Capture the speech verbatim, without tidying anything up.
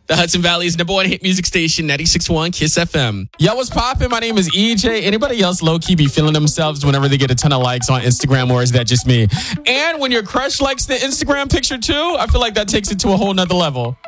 The Hudson Valley's number one hit music station, ninety-six point one Kiss F M. Yo, what's poppin'? My name is E J. Anybody else low-key be feeling themselves whenever they get a ton of likes on Instagram, or is that just me? And when your crush likes the Instagram picture too, I feel like that takes it to a whole nother level.